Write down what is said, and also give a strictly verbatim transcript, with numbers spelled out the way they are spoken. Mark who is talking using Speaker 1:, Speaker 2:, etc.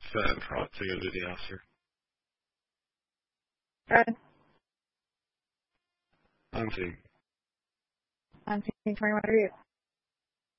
Speaker 1: uh, product to go to the officer.
Speaker 2: Fred.
Speaker 1: I'm team.
Speaker 2: I'm team twenty-one. What are you?